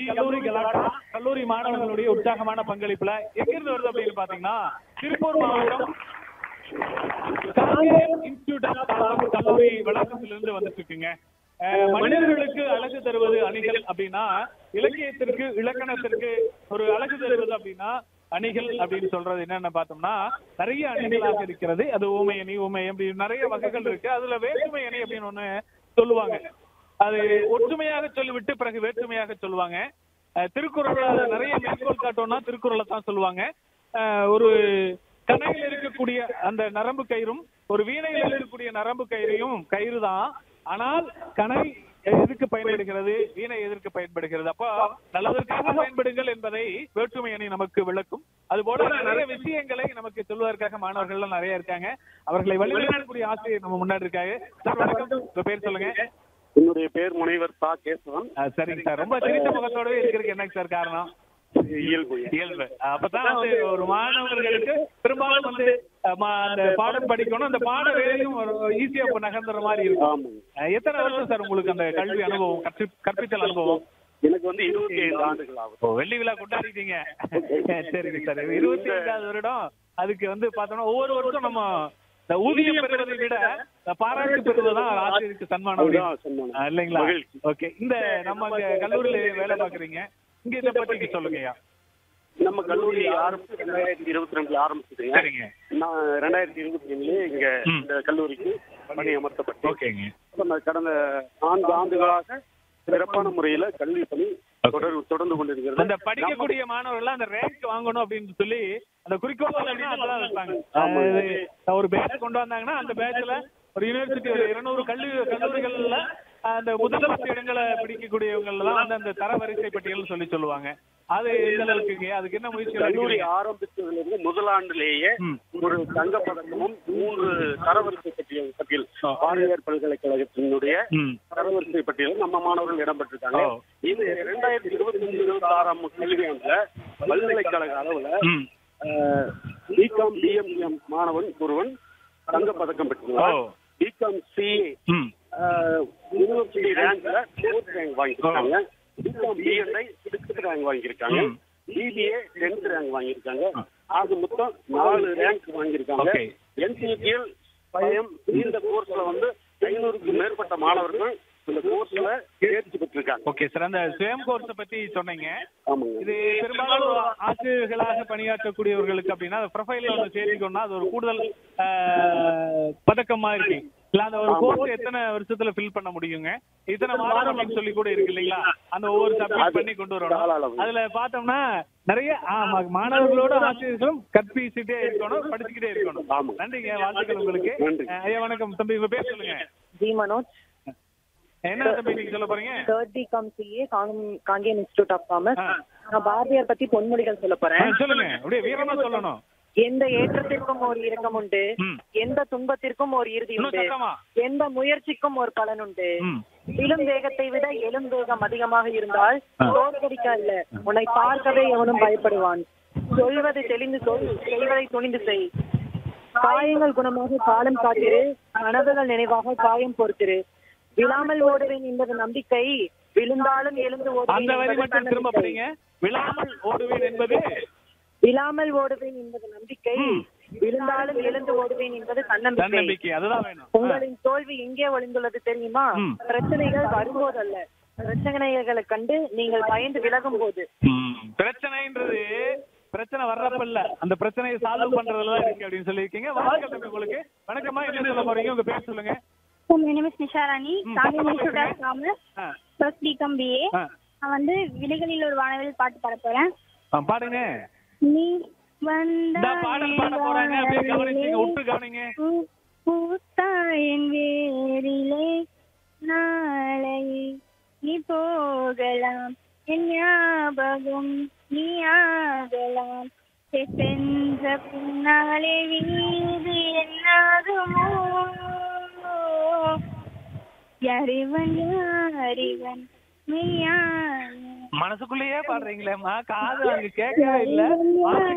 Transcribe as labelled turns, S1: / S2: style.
S1: கல்லூரி கலாட்டா கல்லூரி மாணவர்களுடைய உற்சாகமான பங்களிப்புல எங்கிருந்து வருது அப்படின்னு பாத்தீங்கன்னா திருப்பூர் மாவட்டம் இன்ஸ்டிடியூட் ஆஃப் கல்லூரி வளாகத்திலிருந்து வந்துட்டு இருக்குங்க. மனிதர்களுக்கு அழகு தருவது அணிகள் அப்படின்னா, இலக்கியத்திற்கு இலக்கணத்திற்கு ஒரு அழகு தருவது அப்படின்னா அணிகள் அப்படின்னு சொல்றது என்னன்னு பார்த்தோம்னா நிறைய அணிகளாக இருக்கிறது. அது ஊமை அணி, ஊமை அப்படி நிறைய வகைகள் இருக்கு. அதுல வேற்றுமை அணி அப்படின்னு ஒண்ணு சொல்லுவாங்க. அது ஒற்றுமையாக சொல்லிவிட்டு பிறகு வேற்றுமையாக சொல்லுவாங்க. திருக்குறள்ல நிறைய மேற்கோள் காட்டோம்னா திருக்குறளை தான் சொல்லுவாங்க. ஒரு கணையில் இருக்கக்கூடிய அந்த நரம்பு கயிறும் ஒரு வீணையில் இருக்கக்கூடிய நரம்பு கயிறையும் கயிறு தான். ஆனால் கணை எதற்கு பயன்படுகிறது, வீணை எதற்கு பயன்படுகிறது? அப்போ நல்லதற்காக பயன்படுங்கள் என்பதை வேற்றுமை அணி நமக்கு விளக்கும். அது போல நிறைய விஷயங்களை நமக்கு சொல்வதற்காக மாணவர்கள் நிறைய இருக்காங்க. அவர்களை வழிநடத்தக்கூடிய ஆசிரியர் நம்ம முன்னாடி இருக்காங்க. சார் வணக்கம், உங்க பேர் சொல்லுங்க.
S2: என்னுடைய பேர் முனைவர் சா கேசவன்.
S1: சரிங்க சார். ரொம்ப சிரித்த முகத்தோடவே இருக்கிறதுக்கு என்னங்க சார் காரணம்?
S2: இயல்பு.
S1: அப்பதான் ஒரு மாணவர்களுக்கு பெரும்பாலும் அந்த பாடம் படிக்கணும், அந்த பாட வேலையும் ஈஸியா நகர்ந்துற மாதிரி இருக்கும். எத்தனை வருஷம் சார் உங்களுக்கு அந்த கல்வி அனுபவம், கற்பித்தல் அனுபவம்?
S2: எனக்கு 25 ஆண்டுகள் ஆகும்.
S1: வெள்ளி விழா கொண்டாடிட்டீங்க. சரிங்க சார். 25வது வருடம். அதுக்கு பார்த்தோம்னா ஒவ்வொரு வருஷம் நம்ம ஊதியம் பெறுவதை விட பாராட்டு பெறுவதுதான் ஆசிரியருக்கு சன்மானம் இல்லைங்களா? ஓகே. இந்த நம்ம கல்லூரியில வேலை பாக்குறீங்க, இங்க இதை பத்தி சொல்லுங்கய்யா.
S2: நம்ம கல்லூரி 2022 ஆரம்பிச்சதுங்க.
S1: சரிங்க.
S2: நான் 2022 இங்க இந்த கல்லூரிக்கு பணி அமர்த்தப்பட்டேன்.
S1: ஓகேங்க.
S2: கடந்த 4 ஆண்டுகளாக சிறப்பான முறையில கல்வி பணி தொடர்ந்து கொண்டிருக்கிறது.
S1: அந்த படிக்கக்கூடிய மாணவர்கள் அந்த ரேங்க் வாங்கணும் அப்படின்னு சொல்லி அந்த குறிக்கோள் அதெல்லாம் இருப்பாங்க. ஒரு பேட்ச் கொண்டு வந்தாங்கன்னா அந்த பேட்ச்ல ஒரு யூனிவர்சிட்டி ஒரு 200 கல்லூரிகள்ல அந்த முதல் 10 இடங்களை பிடிக்கக்கூடியவங்க எல்லாம் அந்த தரவரிசை பட்டியல் சொல்லுவாங்க. அது எந்த அளவுக்கு, அதுக்கு என்ன முயற்சி?
S2: கல்லூரி ஆரம்பித்ததிலிருந்து முதல் ஆண்டிலேயே ஒரு தங்கப் பதக்கமும் 3 தரவரிசை பட்டியல் பாரதியார் பல்கலைக்கழகத்தினுடைய தரவரிசை பட்டியலும் நம்ம மாணவர்கள் இடம்பெற்றிருக்காங்க. இது 2025-26 கல்வியாண்டுல பல்கலைக்கழக அளவுல பிகாம் பிஎம்எம் மாணவன் ஒருவன் தங்கப் பதக்கம் பெற்றுள்ளார். BCom CA university ரேங்க்ல 4th rank வாங்கியிருக்காங்க. பிகாம் பிஎன்ஐ 6th ரேங்க் வாங்கியிருக்காங்க. பிபிஏ 10th ரேங்க் வாங்கியிருக்காங்க. ஆக மொத்தம் 4 ரேங்க் வாங்கியிருக்காங்க. என்சிடிஎல் பயம் இந்த கோர்ஸ்ல 500க்கும் மேற்பட்ட மாணவர்கள் இந்த கோர்ஸ்ல தேர்ச்சி பெற்றிருக்காங்க.
S1: Okay sir. அந்த ஸ்வேம் கோர்ஸை பத்தி சொன்னீங்க. இது பெரும்பாலும் ஆசிரியர்களாக பணியாற்றக்கூடியவர்களுக்கு அப்படின்னா ப்ரொஃபைல்ல ஒன்று சேர்த்துக்கணும்னா அது ஒரு கூடுதல் பதக்கமா இருக்கு. இல்ல அந்த ஒரு கோர்ஸ் எத்தனை வருஷத்துல ஃபில் பண்ண முடியுங்க? இத்தனை மாதம் அப்படின்னு சொல்லி கூட இருக்கு இல்லைங்களா? அந்த ஒவ்வொரு சப்ஜெக்ட் பண்ணி கொண்டு வரணும். அதுல பார்த்தோம்னா நிறைய மாணவர்களோட ஆசிரியர்களும் கற்பிச்சுட்டே இருக்கணும், படிச்சுக்கிட்டே இருக்கணும். நன்றிங்க, வாழ்த்துக்கள் உங்களுக்கு. ஐயா வணக்கம். தம்பி உங்க பேர் சொல்லுங்க.
S3: ஜி மனோஜ்.
S1: என்ன தம்பி நீங்க சொல்ல போறீங்க?
S3: 3rd BCom CA Kangeyam institute of commerce. நான் பாரதியார் பத்தி பொன்மொழிகள் சொல்ல போறேன்.
S1: சொல்லுங்க, அப்படியே வீரமா சொல்லணும்.
S3: எந்த ஏற்றத்திற்கும் ஒரு இறக்கம் உண்டு, எந்த துன்பத்திற்கும் ஒரு இறுதி உண்டு, எந்த முயற்சிக்கும் ஒரு பலன் உண்டு. விழும் வேகத்தை விட எழும் வேகம் அதிகமாக இருந்தால் தோற்கடிக்க அல்ல, உன்னை பார்க்கவே எவனும் பயப்படுவான். சொல்வதை தெளிந்து சொல், செய்வதை துணிந்து செய். காயங்கள் குணமாக காலம் காத்திரு, கனவுகள் நினைவாக காயம் பொறுத்திரு. விழாமல் ஓடுவேன் என்பது நம்பிக்கை, விழுந்தாலும் எழுந்து ஓடுவேன்.
S1: விழாமல் ஓடுவேன் என்பது
S3: விழாமல் ஓடுவேன் என்பது நம்பிக்கை, விழுந்தாலும் எழுந்து ஓடுவேன் என்பது தன்னம்பிக்கை. உங்களின் தோல்வி எங்கே ஒளிந்துள்ளது தெரியுமா? பிரச்சனைகள் வரும்போதல்ல, பிரச்சனைகளை கண்டு நீங்கள் பயந்து விலகும் போது.
S1: பிரச்சனைன்றது பிரச்சனை வர்றப்ப இல்ல, அந்த பிரச்சனையை சால்வ் பண்றதுல இருக்கு அப்படின்னு சொல்லியிருக்கீங்க. உங்களுக்கு வணக்கமா, என்ன சொல்ல போறீங்க? உங்க பேர் சொல்லுங்க.
S4: My name is Nisha Rani. Kaangem Institute of Commerce. First BCom BA. நான் விலைகளில் ஒரு வானவில் பாட்டு பாட போறேன்.
S1: பாடுங்க.
S4: நீ வந்த
S1: பாடல் பாட போறாங்க, அப்படியே கவனிச்சீங்க, உற்று கவனிங்க.
S4: பூத்தாயின் வேரிலே நாளை நீ போகலாம், என் ஞாபகம் நீ ஆகலாம். சென்ற பின்னாலே வீடு என்னாகுமோ, யாரிவன் யாரிவன்
S1: மனசுக்குள்ளேயே பாடுறீங்களேம்மா, காது அங்க கேட்கவே இல்ல.